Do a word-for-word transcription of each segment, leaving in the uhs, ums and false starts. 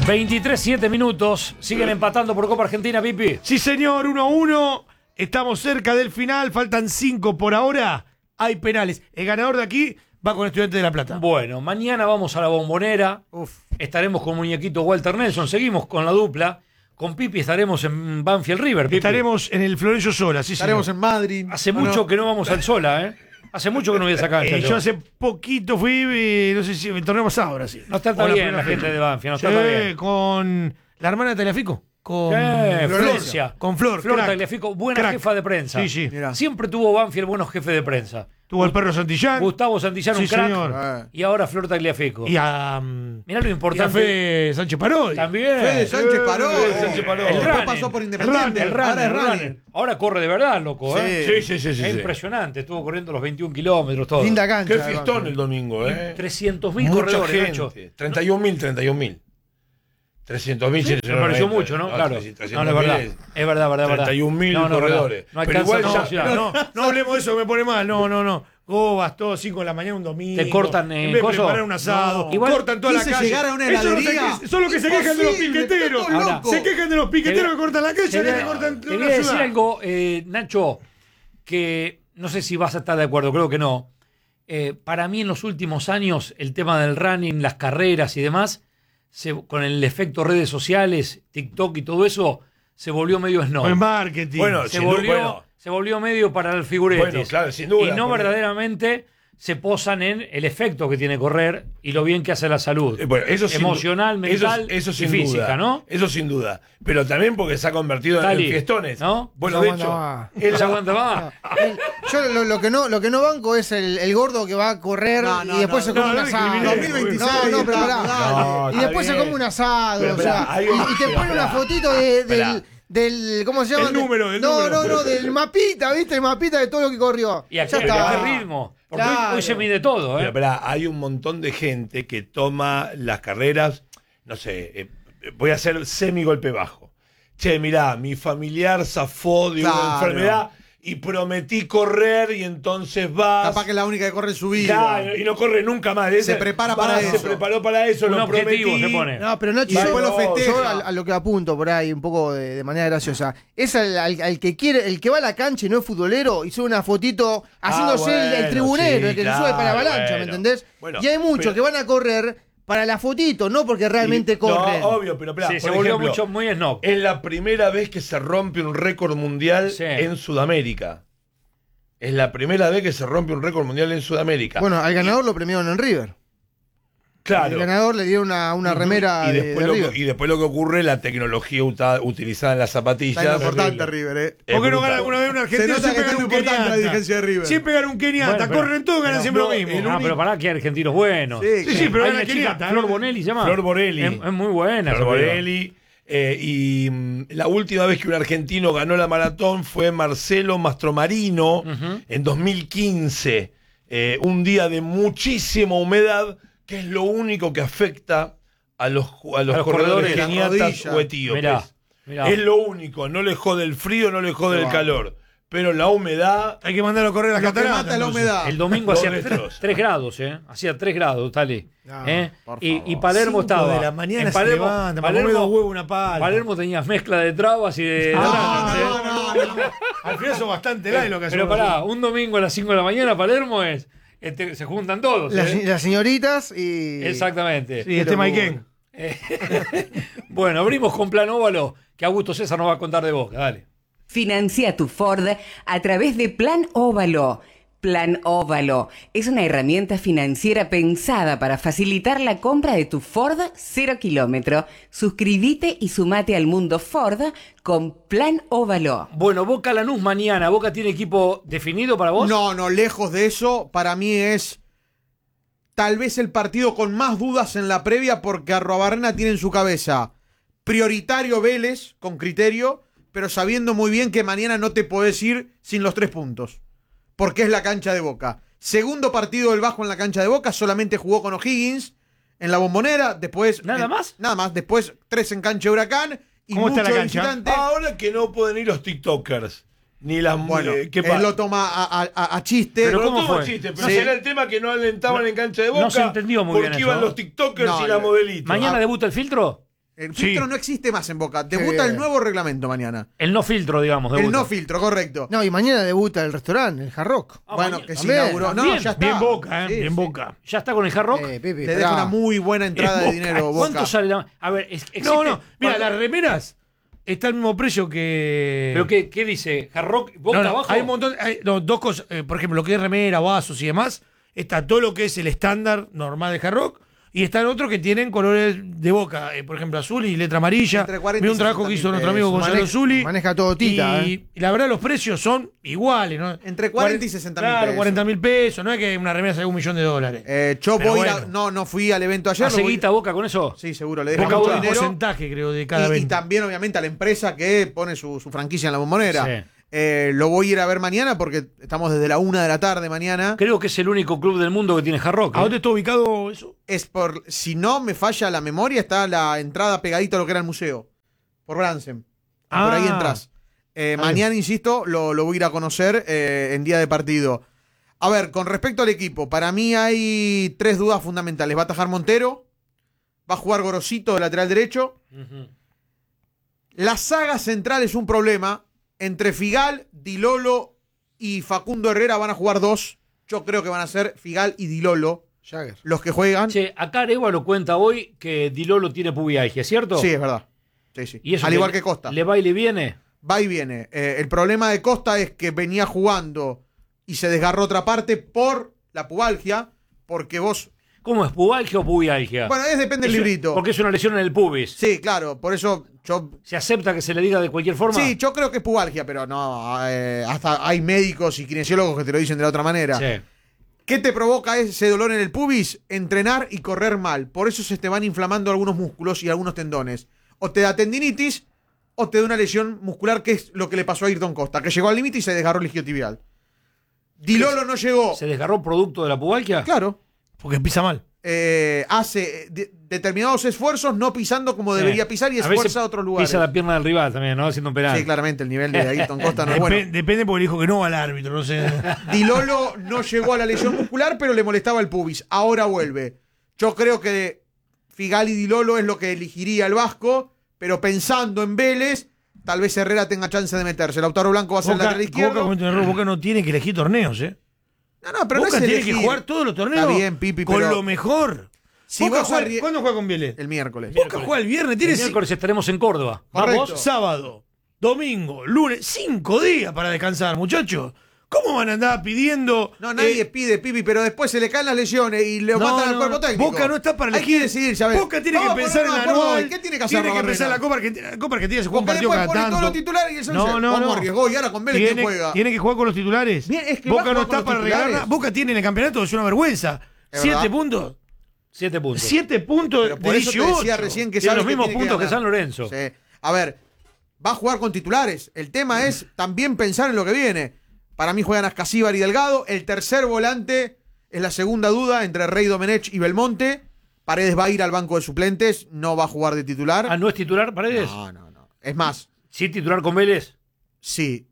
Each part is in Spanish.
veintitrés, siete minutos. Siguen empatando por Copa Argentina, Pipi. Sí, señor, uno a uno. Estamos cerca del final. Faltan cinco por ahora. Hay penales. El ganador de aquí va con Estudiantes de La Plata. Bueno, mañana vamos a la Bombonera. Uf. Estaremos con muñequito Walter Nelson. Seguimos con la dupla. Con Pipi estaremos en Banfield River. Pipi. Estaremos en el Florencio Sola, sí, Estaremos señor. en Madrid. Hace No, mucho no. que no vamos al Sola, ¿eh? Hace mucho que no voy a esa cancha. Eh, yo. yo hace poquito fui, eh, no sé si el torneo pasado ahora sí. No está O tan bien primera la gente fecha. de Banfield, no Sí, está tan bien. con la hermana de Telefico. Con Eh, Florencia. Florencia. Con Flor. Flor crack. Tagliafico, buena Crack. jefa de prensa. Sí, sí. Mirá. Siempre tuvo Banfield buenos jefes de prensa. Tuvo el perro Santillán. Gustavo Santillán, Sí, un crack. señor. Eh. Y ahora Flor Tagliafico. Y a. um, Mirá lo y a importante. Fede Sánchez Parodi. También. Fede Sánchez Paró. Fede Sánchez Paró. El Después running. pasó por El Independiente. El runner, Ahora es el running. runner. Ahora corre de verdad, loco, ¿eh? Sí. Sí, sí, sí. sí, Es sí. impresionante. Estuvo corriendo los veintiún kilómetros, todo. Linda cancha. Qué fiestón el domingo, ¿eh? trescientos mil Mucha corredores, Nacho. gente. treinta y un mil, treinta y un mil. trescientos mil. Me pareció mucho, ¿no? Claro. No, no es verdad. Es verdad, verdad, verdad. treinta y un mil No, no, corredores. verdad. No Pero alcanza igual no, ya- ciudad. No, no hablemos de eso que me pone mal. No, no, no. Gobas, todo cinco de la mañana un domingo. Te cortan, eh, en vez de coso. preparar un asado. No. Igual cortan toda la quise calle. llegar a una Eso no se heladería. que- son los que se quejan de los Imposible, piqueteros. está todo Ahora, loco. Se quejan de los piqueteros Te- que cortan la calle. Te que voy te a- cortan te toda voy la a decir ciudad. algo, eh, Nacho, que no sé si vas a estar de acuerdo, creo que no. Eh, para mí en los últimos años el tema del running, las carreras y demás, se- con el efecto redes sociales, TikTok y todo eso, se volvió medio snob. Buen marketing. Bueno, se, sin duda, volvió, bueno. se volvió medio para el figuretis. Bueno, claro, sin duda, y no porque- verdaderamente se posan en el efecto que tiene correr y lo bien que hace la salud. Eh, bueno, eso sin emocional, du- mental eso, eso y sin física, duda, ¿no? Eso sin duda. Pero también porque se ha convertido Tali, en fiestones. ¿no? Bueno, No de aguanta hecho, más. él No se aguanta más. El- yo lo, lo que no lo que no banco es el, el gordo que va a correr No, no, y después no, se come no, un no asado. discrimines, dos mil veintiséis, No, no, pero pará. No, y está después se bien. come un asado. Pero, o pará, sea, hay y, un- y te pero, pone una pará. fotito de- Pará. del, del. ¿Cómo se llama? El número, del no, número. no, no, del mapita, ¿viste? El mapita de todo lo que corrió. Y aquí ya está. el ritmo. Porque hoy- Claro. hoy se mide todo, ¿eh? Pero, esperá, hay un montón de gente que toma las carreras, no sé, eh, voy a hacer semi golpe bajo. Che, mirá, mi familiar zafó de una Claro. enfermedad y prometí correr y entonces vas. Capaz que es la única que corre en su vida. Claro, y no corre nunca más. Ese- prepara va, para Se eso. preparó para eso, Un lo objetivo prometí. se pone. No, pero Nacho, Y yo, después lo festeja. yo a, a lo que apunto por ahí un poco de, de manera graciosa es al, al- al que quiere, el que va a la cancha y no es futbolero y sube una fotito haciéndose el- el, bueno, tribunero, sí, el que se sube para la claro, avalancha, ¿me bueno. entendés? Bueno, y hay muchos pero- que van a correr para la fotito, no porque realmente Y- corren. No, obvio, pero esperá, Sí, se por volvió ejemplo, mucho, muy snob. es la primera vez que se rompe un récord mundial Sí. en Sudamérica. Es la primera vez que se rompe un récord mundial en Sudamérica. Bueno, al ganador lo premiaron en River. claro. Al ganador le dieron una, una remera y, de, después de lo River. que, y después lo que ocurre, la tecnología uta- utilizada en las zapatillas. Está importante Terrible. River, ¿eh? Es ¿Por qué no brutal. gana alguna vez un Se argentino? nota que Siempre es gana un importante la keniata. dirigencia de River. Siempre gana un keniata. Bueno, pero- Corren todos, ganan pero siempre no, lo mismo. el No, pero pará, que hay argentinos buenos. Sí, Sí, sí, pero Hay gana una chica, keniata. Flor Bonelli se llama. Flor Borelli. Es, es muy buena. Flor esa piba. Borelli. Eh, y mm, la última vez que un argentino ganó la maratón fue Marcelo Mastromarino Ujú. en dos mil quince. Eh, un día de muchísima humedad, que es lo único que afecta a los, a los, A los corredores corredores, keniatas rodillas. o etíopes. Mirá, mirá. Es lo único, no le jode el frío, no le jode el va. calor. Pero la humedad. Hay que mandarlo a correr a las Lo que cataratas. mata es la entonces. humedad. El domingo Dos hacía metros. tres grados, ¿eh? Hacía tres grados, Tali. No, ¿Eh? por Y, favor. y Palermo Cinco estaba. de la mañana en se Palermo, levanta, para comer dos huevos, una palta. Palermo tenía mezcla de trabas y de. No, naranjas, ¿eh? no, no, no. Al final son bastante light lo que Pero hacemos. pará, un domingo a las cinco de la mañana, Palermo es. este, se juntan todos. Las, ¿eh? las señoritas y. Exactamente. Sí, este Maiken. Bueno, abrimos con Plan Óvalo, que Augusto César nos va a contar de Boca. Dale. Financia tu Ford a través de Plan Óvalo. Plan Óvalo es una herramienta financiera pensada para facilitar la compra de tu Ford cero kilómetro. Suscríbete y sumate al mundo Ford con Plan Óvalo. Bueno, Boca Lanús mañana. ¿Boca tiene equipo definido para vos? No, no, lejos de eso. Para mí es tal vez el partido con más dudas en la previa porque Arruabarrena tiene en su cabeza prioritario Vélez, con criterio, pero sabiendo muy bien que mañana no te podés ir sin los tres puntos, porque es la cancha de Boca. Segundo partido del Bajo en la cancha de Boca, solamente jugó con O'Higgins en la Bombonera, después... ¿Nada en- más? Nada más, después tres en cancha de Huracán y ¿Cómo está mucho la de cancha? visitante. Ahora que no pueden ir los TikTokers. Ni las Bueno, eh, ¿qué él pasa? lo toma a, a- a chiste. Pero Pero ¿cómo ¿cómo fue? chiste? Pero Sí. será el tema que no alentaban en cancha de Boca. no se entendió muy porque bien iban eso. los TikTokers No, y la no. modelito. ¿Mañana Ah. debuta el filtro? El Sí. filtro no existe más en Boca. Debuta Sí. el nuevo reglamento mañana. El no filtro, digamos. de El vuelta. no filtro, correcto. No, y mañana debuta el restaurante, el Hard Rock. Ah, bueno, mañana. que se También, inauguró. No, también. ya está. Bien Boca, ¿eh? Sí, Bien sí. Boca. ¿Ya está con el Hard Rock? Eh, Pepe, Te esperá. deja una muy buena entrada Es de Boca. dinero, Boca. ¿Cuánto sale la.? A ver, es- existe. No, no. Mira, ¿cuánto- las remeras está al mismo precio que. ¿Pero qué, qué dice? ¿Hard Rock? ¿Boca No, no, abajo? hay un montón. Hay, no, dos cosas. Eh, por ejemplo, lo que es remera, vasos y demás. Está todo lo que es el estándar normal de Hard Rock. Y están otros que tienen colores de Boca. Eh, por ejemplo, azul y letra amarilla. Entre cuarenta Vi y un trabajo que sesenta hizo mil nuestro amigo pesos. Gonzalo Maneja- Zuli. maneja todo Tita, y, eh. y la verdad, los precios son iguales, ¿no? Entre cuarenta y sesenta mil Claro, pesos. cuarenta mil pesos. No es que una remera salga un millón de dólares. Eh, yo Pero voy a, bueno. no, no fui al evento ayer. ¿Hace lo voy- guita Boca con eso? Sí, seguro, le deja Boca mucho Boca, un dinero. porcentaje, creo, de cada Y, y venta. también, obviamente, a la empresa que pone su, su franquicia en la Bombonera. Sí. Eh, lo voy a ir a ver mañana porque estamos desde la una de la tarde mañana. Creo que es el único club del mundo que tiene Hard Rock. ¿A ¿eh? dónde está ubicado eso? Es por, si no me falla la memoria, está la entrada pegadita a lo que era el museo. Por Bransen. Ah. Por ahí entras. Eh, mañana, insisto, lo, lo voy a ir a conocer eh, en día de partido. A ver, con respecto al equipo, para mí hay tres dudas fundamentales. Va a atajar Montero, va a jugar Gorosito de lateral derecho. Ujú. La saga central es un problema. Entre Figal, Dilolo y Facundo Herrera van a jugar dos. Yo creo que van a ser Figal y Dilolo Jagger. los que juegan. Sí, Che, acá Areva lo cuenta hoy que Dilolo tiene pubialgia, ¿cierto? es verdad. Sí, sí. ¿Y eso Al que igual que Costa. ¿Le va y le viene? Va y viene. Eh, el problema de Costa es que venía jugando y se desgarró otra parte por la pubalgia. Porque vos. ¿Cómo es? ¿Pubalgia o pubialgia? Bueno, es depende del Eso- librito. Porque es una lesión en el pubis. Sí, claro. Por eso yo. ¿Se acepta que se le diga de cualquier forma? Sí, yo creo que es pubalgia, pero no. eh, hasta hay médicos y kinesiólogos que te lo dicen de la otra manera. Sí. ¿Qué te provoca ese dolor en el pubis? Entrenar y correr mal. Por eso se te van inflamando algunos músculos y algunos tendones. O te da tendinitis o te da una lesión muscular, que es lo que le pasó a Ayrton Costa, que llegó al límite y se desgarró el isquiotibial. Dilolo no llegó. ¿Se desgarró producto de la pubalgia? Claro. Porque pisa mal. eh, hace de- determinados esfuerzos no pisando como debería pisar y A veces esfuerza a otros lugares. Pisa la pierna del rival también, ¿no? Haciendo un penal. Sí, claramente, el nivel de Ayrton Costa no es Depe- bueno. Depende porque dijo que no al árbitro, no sé. Dilolo no llegó a la lesión muscular, pero le molestaba el pubis. Ahora vuelve. Yo creo que Figal y Dilolo es lo que elegiría el Vasco, pero pensando en Vélez, tal vez Herrera tenga chance de meterse. Lautaro Blanco va a ser el Boca, lateral izquierdo. Boca comete un error. Boca no tiene que elegir torneos, ¿eh? No, no, pero Boca no es tiene elegir. que jugar todos los torneos Está bien, Pipi, con pero lo mejor. si Boca vos juega- arrie- ¿Cuándo juega con Vélez? el miércoles. Boca juega el viernes, tiene El miércoles estaremos en Córdoba. Correcto. ¿Vamos? sábado, domingo, lunes, cinco días para descansar, muchachos. ¿Cómo van a andar pidiendo? No, nadie eh, pide, Pipi, pero después se le caen las lesiones y le No, matan al no, cuerpo técnico. Boca no está para Hay elegir. que decidir, ya ves. Boca tiene Vamos que a pensar en ponernos la de acuerdo anual. hoy. ¿Qué tiene que hacer Tiene que pensar Barrena? la Copa Argentina. La Copa Argentina se juega un Porque partido después cada pone tanto. todos los titulares y eso No, dice, no, ¿cómo no. arriesgó? Y ahora con Vélez, ¿quién Tiene, juega? tiene que jugar con los titulares. Bien, es que va a Boca no jugar con está los para regalar. titulares. Boca tiene en el campeonato, es una vergüenza. Es Siete verdad. puntos. Siete puntos. Siete puntos Pero por de eso te dieciocho. decía recién que Tiene sabe los que mismos tiene puntos que, ganar. San Lorenzo. Sí. A ver, va a jugar con titulares. El tema es también pensar en lo que viene. Para mí juegan Ascasíbar y Delgado. El tercer volante es la segunda duda entre Rey Domenech y Belmonte. Paredes va a ir al banco de suplentes, no va a jugar de titular. Ah, ¿no es titular, Paredes? No, no, no. Es más, ¿Sí titular con Vélez? sí.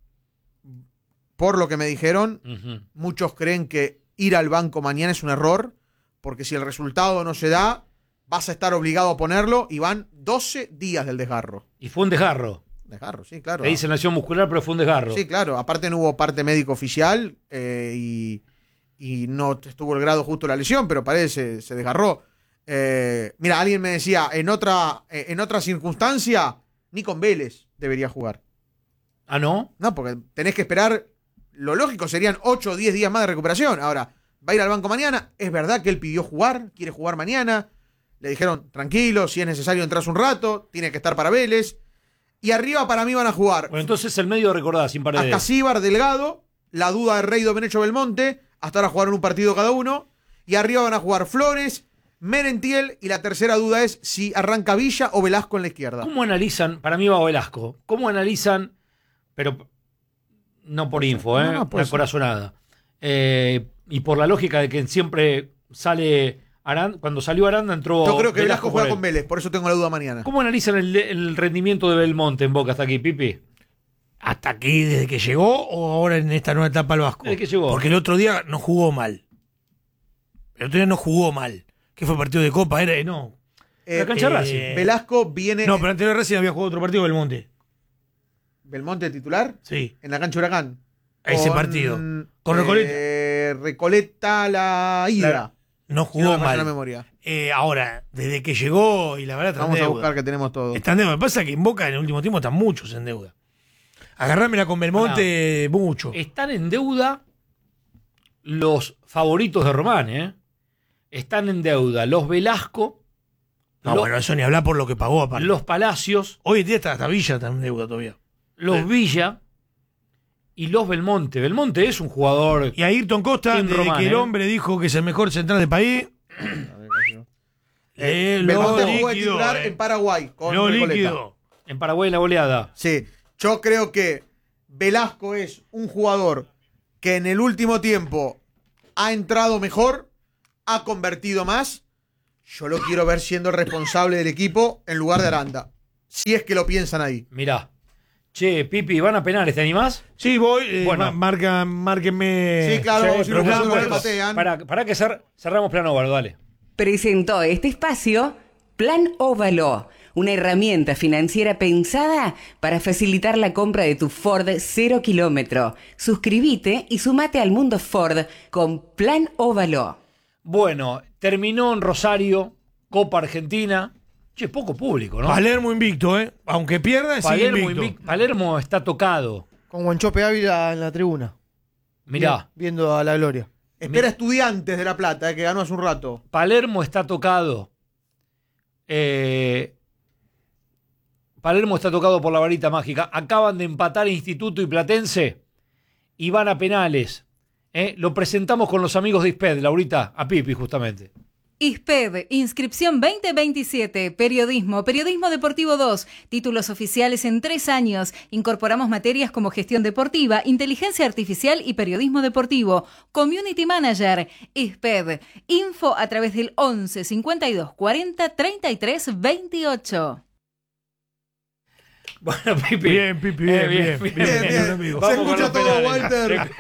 Por lo que me dijeron, Ujú. muchos creen que ir al banco mañana es un error, porque si el resultado no se da, vas a estar obligado a ponerlo y van doce días del desgarro. Y fue un desgarro. Desgarro, sí, claro. Le dicen lesión muscular, pero fue un desgarro. Sí, claro. Aparte no hubo parte médico oficial eh, y, y no estuvo el grado justo de la lesión, pero parece se desgarró. Eh, mira, alguien me decía, en otra, eh, en otra circunstancia, ni con Vélez debería jugar. ¿Ah, no? No, porque tenés que esperar, lo lógico serían ocho o diez días más de recuperación. Ahora, va a ir al banco mañana, es verdad que él pidió jugar, quiere jugar mañana. Le dijeron, tranquilo, si es necesario entras un rato, tiene que estar para Vélez. Y arriba para mí van a jugar Bueno, entonces el medio recordada, sin Paredes. Ascasíbar, Delgado, la duda de Rey Domenech Belmonte, hasta ahora jugaron un partido cada uno, y arriba van a jugar Flores, Merentiel, y la tercera duda es si arranca Villa o Velasco en la izquierda. ¿Cómo analizan? Para mí va Velasco. ¿Cómo analizan? Pero no por info, ¿eh? No, no, puede Una ser. corazonada. Eh, y por la lógica de que siempre sale Aranda, cuando salió Aranda entró. Yo creo que Velasco por juega él. con Vélez, por eso tengo la duda mañana. ¿Cómo analizan el, el rendimiento de Belmonte en Boca hasta aquí, Pipi? ¿Hasta aquí desde que llegó o ahora en esta nueva etapa al Vasco? Desde que llegó. Porque el otro día no jugó mal. El otro día no jugó mal. ¿Qué fue partido de Copa? Era, no. Eh, La cancha eh, Racing. Velasco viene. No, pero anterior a Racing había jugado otro partido Belmonte. ¿Belmonte titular? Sí. En la cancha Huracán. Ese Con, partido. Con Recoleta. eh, Recoleta la ida. La- No Si no jugó me falla la mal. memoria. Eh, ahora, desde que llegó, y la verdad está en Vamos a deuda. buscar que tenemos todo. Está en deuda. Lo que pasa es que en Boca en el último tiempo están muchos en deuda. Agarrámela con Belmonte, mucho. Están en deuda los favoritos de Román, ¿eh? Están en deuda los Velasco, No, los, bueno, eso ni hablar por lo que pagó aparte. los Palacios, Hoy en día está hasta Villa está en deuda todavía. los Sí. Villa y los Belmonte. Belmonte es un jugador. Y a Ayrton Costa, Team desde Román, que el ¿eh? hombre dijo que es el mejor central del país, eh, lo Belmonte jugó de líquido. titular eh. en Paraguay. Con Lo Recoleta. líquido. En Paraguay la goleada. Sí, yo creo que Velasco es un jugador que en el último tiempo ha entrado mejor, ha convertido más. Yo lo quiero ver siendo el responsable del equipo en lugar de Aranda. Si es que lo piensan ahí. Mirá. Che, Pipi, ¿van a penales? ¿Te animás? Sí, voy. eh, Bueno. ma- marca, márquenme. Sí, claro, Sí, si pero los claro, jugadores bueno, patean. Para, para que cer- cerramos plano óvalo, dale. Presentó este espacio Plan Óvalo, una herramienta financiera pensada para facilitar la compra de tu Ford cero kilómetro. Suscríbete y sumate al mundo Ford con Plan Óvalo. Bueno, terminó en Rosario, Copa Argentina. Che, poco público, ¿no? Palermo invicto, ¿eh? Aunque pierda, sigue Palermo, invicto. invic- Palermo está tocado. Con Guanchope Ávila en la tribuna. Mirá, Bien- Viendo a la gloria. Espera Estudiantes de La Plata, eh, que ganó hace un rato. Palermo está tocado. Eh, Palermo está tocado por la varita mágica. Acaban de empatar Instituto y Platense y van a penales. ¿eh? Lo presentamos con los amigos de ISPED, Laurita, a Pipi justamente. ISPED, inscripción veinte veintisiete, periodismo, periodismo deportivo dos, títulos oficiales en tres años. Incorporamos materias como gestión deportiva, inteligencia artificial y periodismo deportivo. Community Manager, ISPED, info a través del once cincuenta y dos cuarenta treinta y tres veintiocho. Bueno, Pipi. Bien, Pipi, Eh, bien, bien, bien, Bien, bien. amigo. Se Vamos con escucha los todo, penales.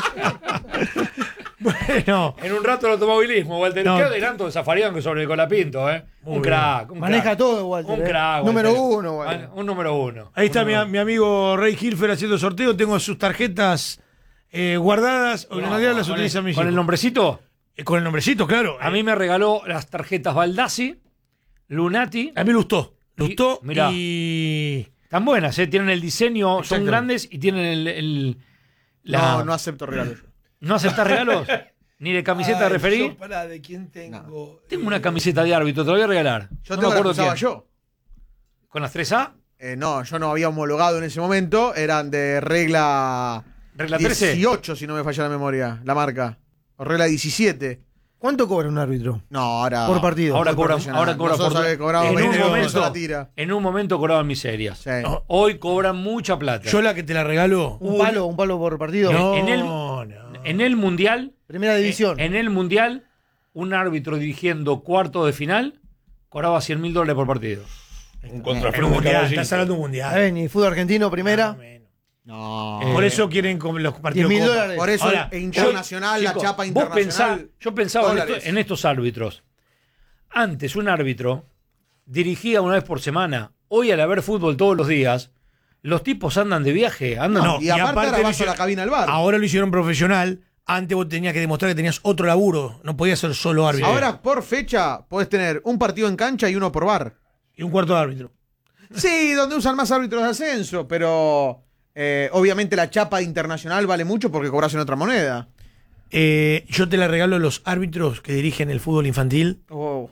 Walter. Bueno, En un rato el automovilismo, Walter. No, Qué te- adelanto de Zafarian que sobre Colapinto, ¿eh? Muy Un bien. crack, un Maneja crack. todo, Walter. Un eh. crack, Número Walter. uno, Walter. Ah, Un número uno. ahí está Un mi, número- mi amigo Rey Hilfer haciendo sorteo. Tengo sus tarjetas eh, guardadas. Hoy en realidad las con utiliza el, mis con el hijos. nombrecito. Eh, Con el nombrecito, claro. A mí me regaló las tarjetas Baldassi, Lunati. A mí Lustó. Lustó Y- mirá. y... Están buenas, ¿eh? Tienen el diseño, son Exacto. grandes y tienen el. el- la- No, no acepto regalos. ¿No aceptás regalos? Ni de camiseta de Ay, referí. yo, pará, ¿de quién tengo? Tengo Eh, una camiseta de árbitro, te la voy a regalar. Yo no tengo me la que acuerdo usaba quién. yo. ¿Con las tres A? Eh, no, yo no había homologado en ese momento. Eran de regla, ¿Regla trece? dieciocho, si no me falla la memoria, la marca. O regla diecisiete. ¿Cuánto cobra un árbitro? No, ahora. Por partido. Ahora muy cobra, profesional. ahora cobra Nosotros por- sabés, cobramos en, un veinte euros momento, la tira. en un momento cobraban miserias. Sí. Hoy cobran mucha plata. Yo la que te la regalo. Un palo, un palo por partido. No, en el- no. En el Mundial, Primera división. en el Mundial, un árbitro dirigiendo cuarto de final cobraba cien mil dólares por partido. Un En un contraflujo mundial, caballito. estás hablando de un mundial. ¿Saben? Y fútbol argentino, primera. Ah, bueno. No. Eh, Por eso quieren con los partidos. diez mil Copa. dólares. Por eso Ahora, el internacional, la Chicos, chapa vos internacional. pensá- yo pensaba en, dólares. esto- en estos árbitros. Antes un árbitro dirigía una vez por semana. Hoy al haber fútbol todos los días, los tipos andan de viaje, andan. No, y y aparte aparte ahora lo vas a hicieron- la cabina al bar. Ahora lo hicieron profesional. Antes vos tenías que demostrar que tenías otro laburo. No podías ser solo árbitro. Ahora por fecha podés tener un partido en cancha y uno por bar. Y un cuarto de árbitro. Sí, donde usan más árbitros de ascenso, pero eh, obviamente la chapa internacional vale mucho porque cobras en otra moneda. Eh, yo te la regalo a los árbitros que dirigen el fútbol infantil.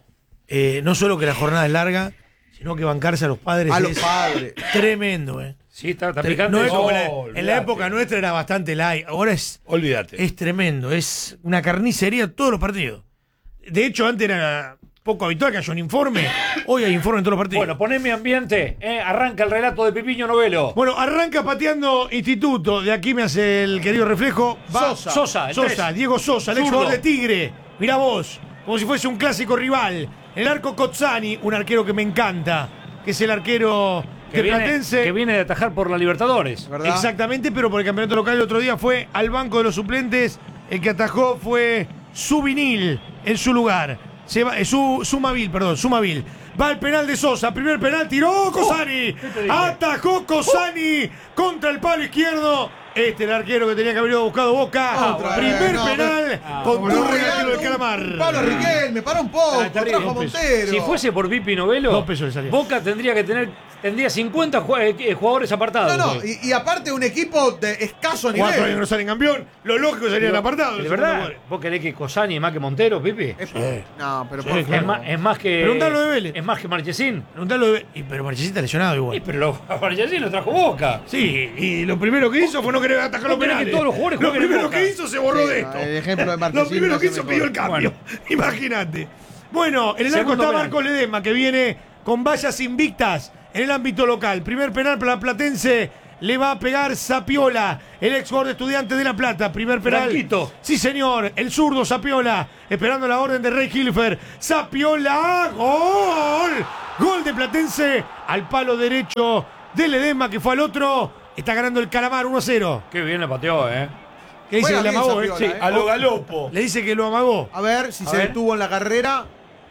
Eh, no solo que la jornada es larga, sino que bancarse a los padres A los es padres. tremendo. Eh. Sí, está, está Tre- picante. no es eso. como la- Oh, en la olvidate. época nuestra era bastante light. Ahora es, Olvídate. es tremendo. Es una carnicería todos los partidos. De hecho, antes era poco habitual que haya un informe. Hoy hay informe en todos los partidos. Bueno, poneme ambiente. eh, arranca el relato de Pipiño Novelo. Bueno, arranca pateando Instituto. De aquí me hace el querido reflejo. Va Sosa. Sosa, el Sosa, tres. Diego Sosa, el ex Zurdo. jugador de Tigre. Mirá vos, como si fuese un clásico rival. El arco Cozzani, un arquero que me encanta, que es el arquero que, de viene, Platense. que viene de atajar por la Libertadores. ¿Verdad? Exactamente, pero por el campeonato local el otro día fue al banco de los suplentes. El que atajó fue Subinil en su lugar. Se va- eh, su, Sumavil, perdón, Sumavil. Va el penal de Sosa. Primer penal, tiró Cosani. Atajó Cosani contra el palo izquierdo. Este el arquero que tenía que haber ido buscado Boca. Otra Primer vez, no, penal ah, con Pero turno del regaló arquero del un Calamar. Pablo Riquelme, para un poco, Ah, terrible. trajo a Dos pesos. Montero. Si fuese por Pipi Novelo, Dos pesos le salía. Boca tendría que tener tendría cincuenta ju- eh, jugadores apartados. No, no, hoy. y, y aparte un equipo de escaso Cuatro años nivel. no salen campeón. Lo lógico sería el apartado. ¿De verdad? ¿Vos querés que Cosani es más que Montero, Pipi? Es- No, pero Sí, por claro. Es más, es más que. Preguntalo de Vélez. Es más que Marchesín. Preguntalo de... y, pero Marchesín está lesionado igual. Sí, pero lo, a Marchesín lo trajo Boca. Sí, y lo primero que hizo fue no querer atajar los ¿Vos querés que penales. todos los jugadores Lo jueguen en primero Boca? que hizo se borró Sí, de esto. el ejemplo de Lo Marchesín primero no que hace hizo mejor. pidió el cambio. Imagínate. Bueno, en el arco Segundo está penal. Marco Ledesma, que viene con vallas invictas en el ámbito local. Primer penal para la Platense. Le va a pegar Sapiola, el ex jugador de Estudiantes de La Plata. Primer penal. Franquito. Sí, señor. El zurdo Sapiola, esperando la orden de Rey Hilfer. Sapiola, gol. Gol de Platense al palo derecho de Ledesma, que fue al otro. Está ganando el Calamar uno a cero. Qué bien le pateó, ¿eh? ¿Qué dice Juega que le bien amagó, eh? Sapiola, Sí, eh. A lo galopo. le dice que lo amagó. A ver si A se ver. detuvo en la carrera.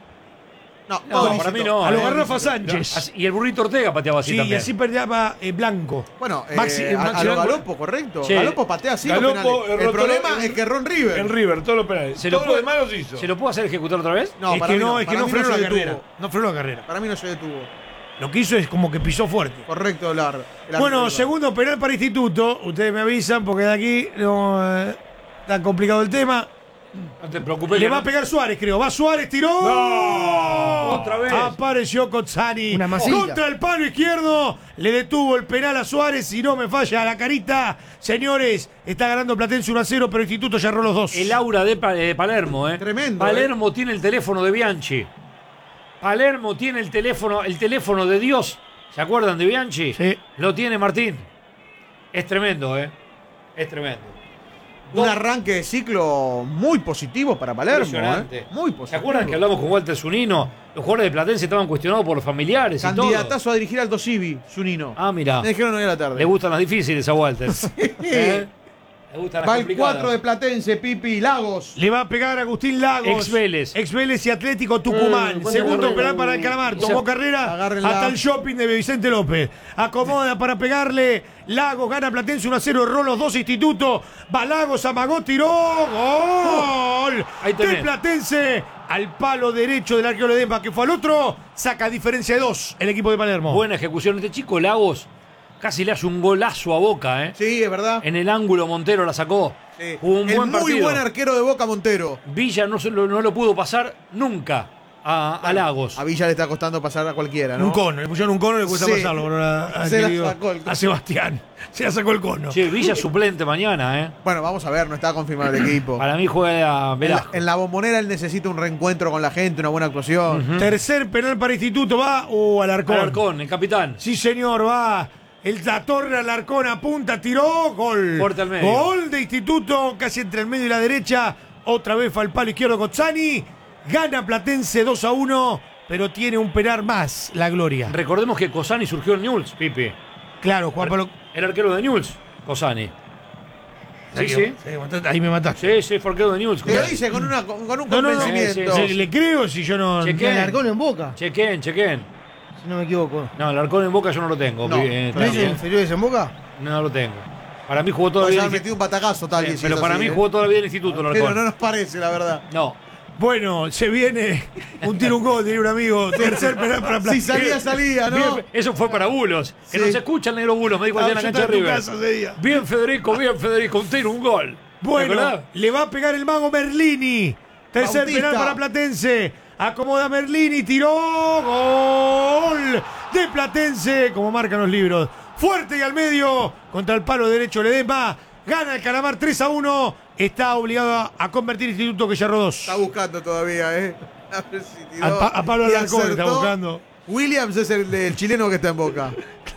No, No, todo para lícito. mí no. A lo eh. Garrafa Sánchez. Así- Y el burrito Ortega pateaba así Sí, y también. así perdía eh, Blanco. Bueno, eh, Maxi- eh, a, Maxi a lo Blanco. Galopo, correcto. Sí. Galopo patea así los Galopo, penales. eh, El problema Rotolo- es que Ron River. En River, todos los penales. ¿Se lo Todos los puede- demás los hizo. ¿Se lo puedo hacer ejecutar otra vez? No, es para que mí no, es que para no mí frenó se la detuvo. carrera. No frenó la carrera. Para mí no se detuvo. Lo que hizo es como que pisó fuerte. Correcto, el ar- el Bueno, árbitro. segundo penal para Instituto. Ustedes me avisan porque de aquí no eh, está complicado el tema. No te preocupes. Le que va no- a pegar Suárez, creo. Va Suárez, tiró. ¡No! Otra vez. Apareció Cozzani. Una masita. Contra el palo izquierdo. Le detuvo el penal a Suárez. Si no me falla la carita. Señores, está ganando Platense uno a cero, pero Instituto ya erró los dos. El aura de, Pa- de Palermo, ¿eh? Tremendo, Palermo tiene el teléfono de Bianchi. Palermo tiene el teléfono, el teléfono de Dios. ¿Se acuerdan de Bianchi? Sí. Lo tiene Martín. Es tremendo, ¿eh? Es tremendo. Un arranque de ciclo muy positivo para Palermo. Impresionante. ¿eh? Muy positivo. ¿Se acuerdan que hablamos con Walter Zunino? Los jugadores de Platense estaban cuestionados por los familiares y todo. Candidatazo a dirigir Aldo Civi, Zunino. Ah, mira. Me dijeron hoy a la tarde. Le gustan las difíciles a Walter. ¿Eh? Le gustan las Va el complicadas. cuatro de Platense, Pipi, Lagos. Le va a pegar Agustín Lagos. Ex Vélez. Ex Vélez y Atlético Tucumán. Eh, Segundo bueno, penal bueno, para el Calamar. bueno. Tomó carrera Agárrenla. hasta el shopping de Vicente López. Acomoda para pegarle. Lagos gana Platense uno a cero. Erró los dos Institutos. Va Lagos, amagó, tiró. ¡Gol! Ahí De tenés. Platense al palo derecho del arquero Ledesma, que fue al otro. Saca diferencia de dos el equipo de Palermo. Buena ejecución. Este chico Lagos casi le hace un golazo a Boca, ¿eh? Sí, es verdad. En el ángulo Montero la sacó. Sí. Jugó un el buen muy partido. buen arquero de Boca, Montero. Villa no, se lo, no lo pudo pasar nunca a, a Lagos. A Villa le está costando pasar a cualquiera, ¿no? Un cono, le pusieron un cono y le cuesta Sí. pasarlo. por a, a- Se la querido- sacó el cono. a Sebastián. Se la sacó el cono. Che, Villa suplente mañana, ¿eh? Bueno, vamos a ver, no está confirmado el equipo. Para mí juega En la, Velasco. en la bombonera él necesita un reencuentro con la gente, una buena actuación. Tercer penal para Instituto. Va o Alarcón. Alarcón, el capitán. Sí, señor, va. El la torre Alarcón apunta, tiró, gol. Fuerte al medio. Gol de Instituto, casi entre el medio y la derecha. Otra vez fue al palo izquierdo Cozzani. Gana Platense dos a uno, pero tiene un penal más, la gloria. Recordemos que Cosani surgió en Newell's, Pipi. Claro, Juan Pablo. El arquero de Newell's, Cosani. Sí, sí. Ahí me mataste. Sí, sí, fue arquero de Newell's. Te lo dice con, una, con, con un No, no, no. convencimiento. Sí, Sí, le creo si yo no. Chequé. El Arcón en Boca, Chequen, chequen. si no me equivoco. No, el arcón en Boca yo no lo tengo. No. eh, ¿No es también. inferiores en Boca? No lo tengo. Para mí jugó toda la Vas vida a en haber metido un batacazo tal Sí, vez, si pero es para así, mí ¿eh? jugó toda la vida en el instituto el Pero arcón. no nos parece, la verdad. No. Bueno, se viene un tiro, un gol, diría un amigo. Tercer penal para Si Platense. salía, salía, ¿no? Bien, eso fue para Bulos. Que Sí. no se escucha el negro Bulos, me dijo allá en la Ah, yo cancha de estaba en tu River. casa ese día. Bien Federico, bien Federico, un tiro, un gol. ¿Te Bueno, acordás? le va a pegar el mago Merlini. Tercer Bautista. penal para Platense. Acomoda Merlini, tiró. Gol de Platense, como marcan los libros. Fuerte y al medio contra el palo derecho Ledesma. Gana el Calamar tres a uno. Está obligado a, a convertir Instituto que ya erró dos. Está buscando todavía, ¿eh? A ver si tiró A, Pa- a Pablo y Alarcón está acertó. buscando. Williams es el, el chileno que está en Boca.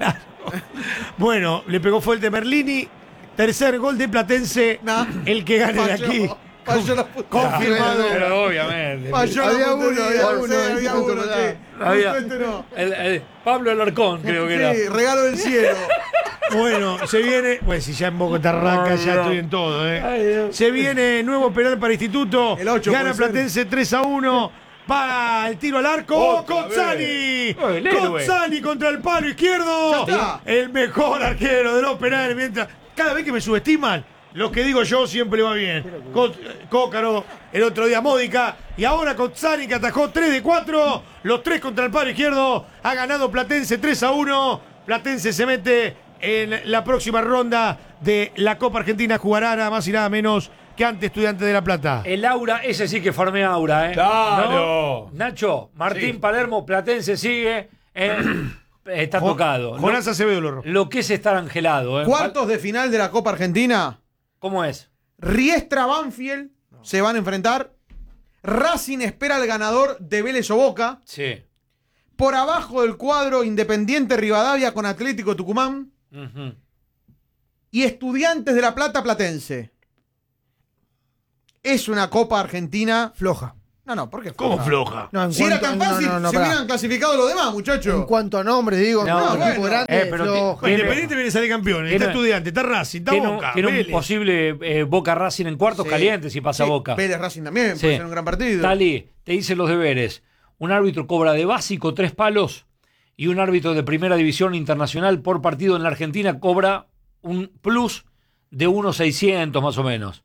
Bueno, le pegó fuerte Merlini. Tercer gol de Platense. Nah. El que gane de Falló. aquí. Falló la puta. Confirmado. Pero obviamente. Falló la Había puntería, uno, había sí, uno, había Instituto, uno, ¿verdad? sí. Había- Justo este no. El- el Pablo Alarcón, creo que era. Sí, regalo del cielo. Bueno, se viene. Pues si ya en Bogotá arranca, ya estoy en todo, ¿eh? Ay, Dios. Se viene nuevo penal para Instituto. El ocho Gana puede ser. Platense tres a uno. Va el tiro al arco. Otra Cozzani. Oh, el héroe. Cozzani contra el palo izquierdo. Ya está. El mejor arquero de los penales. Mientras, cada vez que me subestiman, lo que digo yo siempre le va bien. Co- Cócaro, el otro día Módica. Y ahora Cozzani, que atajó tres de cuatro. Los tres contra el palo izquierdo. Ha ganado Platense tres a uno. Platense se mete en la próxima ronda de la Copa Argentina. Jugará nada más y nada menos que ante Estudiantes de La Plata. El Aura, ese sí que farmea Aura, ¿eh? Claro. ¿No? Nacho, Martín Sí. Palermo, Platense sigue. eh, está Jo- tocado. Jonás Lo, Acevedo lo rojo. lo que es estar angelado, ¿eh? Cuartos de final de la Copa Argentina. ¿Cómo es? Riestra Banfield se van a enfrentar. Racing espera al ganador de Vélez o Boca. Sí. Por abajo del cuadro Independiente Rivadavia con Atlético Tucumán. Ujú. Y Estudiantes de La Plata Platense. Es una Copa Argentina. Floja. No, no, ¿por qué? ¿Cómo floja? No, en Si era tan no, fácil, no, no, se pará. hubieran clasificado los demás, En muchachos. cuanto a nombres, digo, No, no, bueno. equipo grande, Eh, pero ti- flojo. tiene- Independiente viene a salir campeón. Está tiene- Estudiante, está Racing, está Tiene, un- Boca, tiene un Vélez. posible eh, Boca Racing en cuartos Sí. calientes si pasa Sí, Boca. Vélez Racing también, Sí. puede ser un gran partido. Tali, te dice los deberes. Un árbitro cobra de básico tres palos y un árbitro de primera división internacional por partido en la Argentina cobra un plus de unos seiscientos más o menos.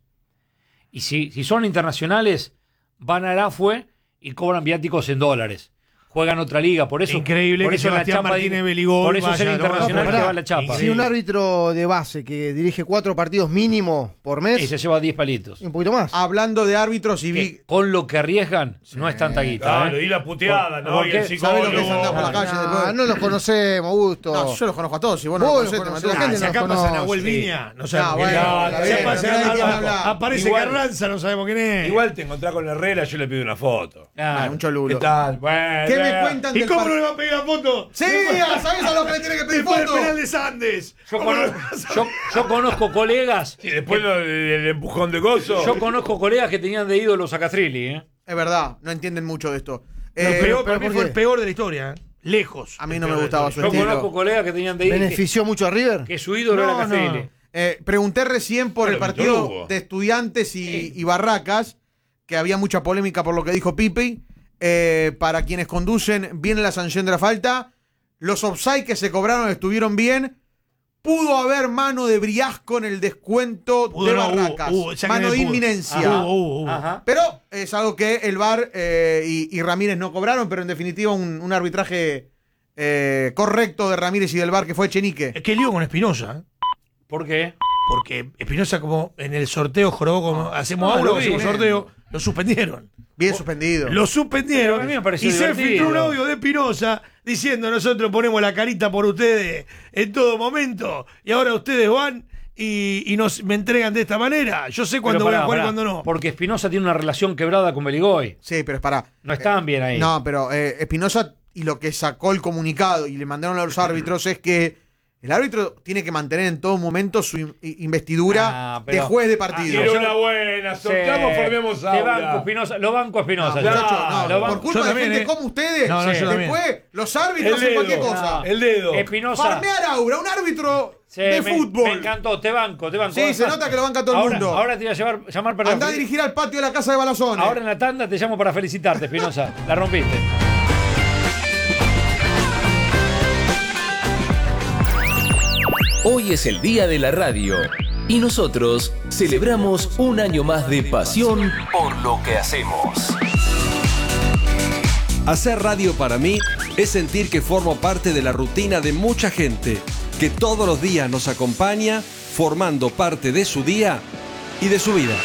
Y si, si son internacionales, van a Arafue y cobran viáticos en dólares. Juegan otra liga, por eso. Increíble por que eso en la Sebastián chapa Martínez di- Beligol Por eso vaya, ser no, internacional no, te pará. va la chapa. Si un árbitro de base que dirige cuatro partidos mínimo por mes, Y se lleva diez palitos. y un poquito más. Hablando de árbitros y vi. Que con lo que arriesgan, no es tanta guita. Claro, ¿eh? y la puteada, Por- ¿no? ¿por Y qué? el ¿Sabe lo que es psicólogo. andar por la calle Ah, después? no los conocemos, Gusto. No, yo los conozco a todos. Si vos no Vos los los conocés, te conocés, mandás la a- gente Ah, si acá no pasa conoce. Nahuel Viña, no sabemos Ah, quién bueno, es. está Si bien, aparece, pero nadie habla. aparece Igual- Carranza, no sabemos quién es. Igual te encontrás con Herrera, yo le pido una foto. Ah, Ah, un cholulo. ¿Qué tal? Bueno, ¿Qué me eh. cuentan ¿Y del cómo par- no le va a pedir la foto? Sí, ¿sabés a lo que le tiene que pedir Después del foto? penal de Sandes. Yo, ¿Cómo no cono- le vas a- yo- yo conozco colegas. Y después lo- el, el empujón de gozo. Yo conozco colegas que tenían de ídolos a Castrilli, ¿eh? Es verdad, no entienden mucho de esto. Lo Eh, peor, pero para mí ¿por fue qué? el peor de la historia. ¿eh? Lejos. a mí El no me peor de la gustaba su historia. Yo estilo. conozco colegas que tenían de ídolos. Que, ¿Benefició mucho a River? que su ídolo No, era Castrilli. no. Eh, pregunté recién por el Bueno, partido Víctor Hugo. de Estudiantes y, y Barracas, que había mucha polémica por lo que dijo Pipi. Eh, para quienes conducen, viene la sanción de la falta. Los offside que se cobraron estuvieron bien. Pudo haber mano de Briasco en el descuento Pudo, de no, hubo, Barracas. hubo, sáquenle mano de el pudo. inminencia. Ah, hubo, hubo, hubo. Ajá. Pero es algo que el V A R eh, y, y Ramírez no cobraron, pero en definitiva un, un arbitraje eh, correcto de Ramírez y del V A R que fue Chenique. Es que lío con Espinosa. ¿eh? ¿Por qué? Porque Espinosa, como en el sorteo jorobó, como hacemos Ah, ahora, lo vi. hacemos sorteo, lo suspendieron. Bien suspendido. Lo suspendieron A mí me pareció y se divertido. filtró un audio de Espinosa diciendo nosotros ponemos la carita por ustedes en todo momento y ahora ustedes van y, y nos me entregan de esta manera. Yo sé cuándo Pero voy pará, a jugar y pará, cuándo no. Porque Espinosa tiene una relación quebrada con Beligoy. Sí, pero es para. No están bien ahí. No, pero eh, Espinosa y lo que sacó el comunicado y le mandaron a los árbitros es que el árbitro tiene que mantener en todo momento su in- investidura Ah, pero- de juez de Ah, partido. Quiero yo- una buena, Sí. soltamos, formemos Te aula. banco Espinosa, lo banco a No, Espinosa. muchachos, yo. no, Lo por banco. culpa Yo de también, gente ¿eh? como ustedes, No, no, sí, yo también. después los El árbitros hacen dedo, cualquier cosa. el dedo. Espinosa. Farmear Aura, un árbitro Sí, de me, fútbol. me encantó, te banco, te banco. Sí, se nota que lo banca todo el ahora, mundo. Ahora te voy a llevar, llamar para Anda a dirigir al patio de la casa de Balazones. Ahora en la tanda te llamo para felicitarte, Espinosa. La rompiste. Hoy es el Día de la Radio y nosotros celebramos un año más de pasión por lo que hacemos. Hacer radio para mí es sentir que formo parte de la rutina de mucha gente que todos los días nos acompaña formando parte de su día y de su vida.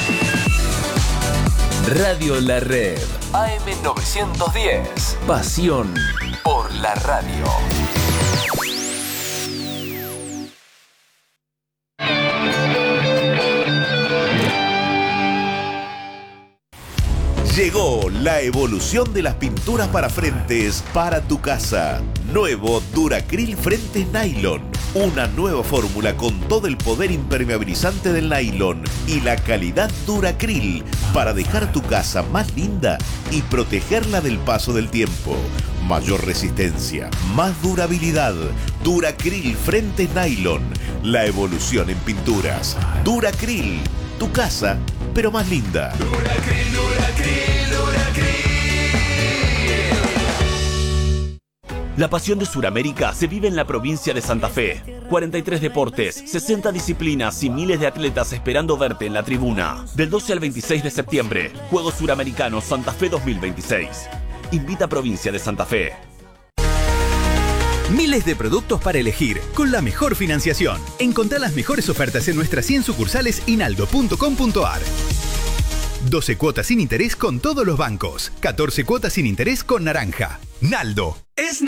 Radio La Red, A M novecientos diez. Pasión por la radio. Llegó la evolución de las pinturas para frentes para tu casa. Nuevo Duracril Frentes Nylon. Una nueva fórmula con todo el poder impermeabilizante del nylon y la calidad Duracril para dejar tu casa más linda y protegerla del paso del tiempo. Mayor resistencia, más durabilidad. Duracril Frentes Nylon. La evolución en pinturas. Duracril, tu casa, pero más linda. Duracril, Duracril, Duracril. La pasión de Sudamérica se vive en la provincia de Santa Fe. cuarenta y tres deportes, sesenta disciplinas y miles de atletas esperando verte en la tribuna. Del doce al veintiséis de septiembre, Juegos Suramericanos Santa Fe dos mil veintiséis. Invita a Provincia de Santa Fe. Miles de productos para elegir, con la mejor financiación. Encontrá las mejores ofertas en nuestras cien sucursales y naldo punto com punto a r. doce cuotas sin interés con todos los bancos. catorce cuotas sin interés con Naranja. Naldo. Es